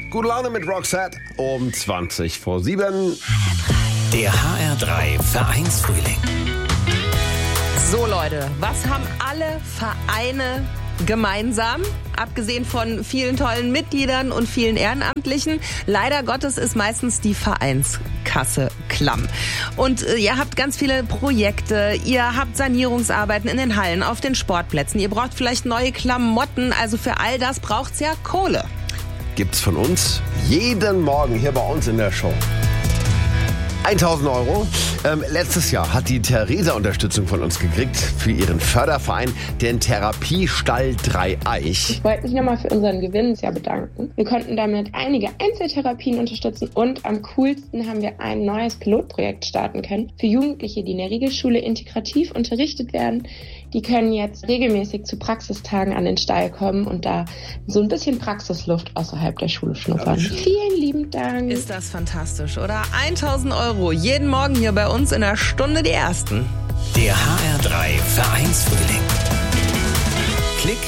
Gute Laune mit Roxette um 20 vor 7. Der HR3 Vereinsfrühling. So Leute, was haben alle Vereine gemeinsam? Abgesehen von vielen tollen Mitgliedern und vielen Ehrenamtlichen. Leider Gottes ist meistens die Vereinskasse klamm. Und ihr habt ganz viele Projekte, ihr habt Sanierungsarbeiten in den Hallen, auf den Sportplätzen. Ihr braucht vielleicht neue Klamotten, also für all das braucht's ja Kohle. Gibt's von uns jeden Morgen hier bei uns in der Show. 1.000 Euro. Letztes Jahr hat die Theresa Unterstützung von uns gekriegt für ihren Förderverein, den Therapiestall Dreieich. Ich wollte mich nochmal für unseren Gewinn sehr bedanken. Wir konnten damit einige Einzeltherapien unterstützen und am coolsten haben wir ein neues Pilotprojekt starten können für Jugendliche, die in der Regelschule integrativ unterrichtet werden. Die können jetzt regelmäßig zu Praxistagen an den Stall kommen und da so ein bisschen Praxisluft außerhalb der Schule schnuppern. Vielen lieben Dank. Ist das fantastisch, oder? 1.000 Euro jeden Morgen hier bei uns in der Stunde die Ersten. Der HR3 Vereinsfrühling. Klick